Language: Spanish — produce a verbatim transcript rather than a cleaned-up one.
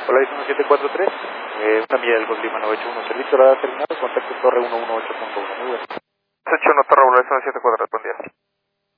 Hola, es uno siete cuatro tres, eh, una milla del Golf Lima nueve ocho uno, servicio radar terminado, contacto torre uno uno ocho punto uno, muy bueno. ocho uno Torre Boulevard uno siete cuatro, buen día.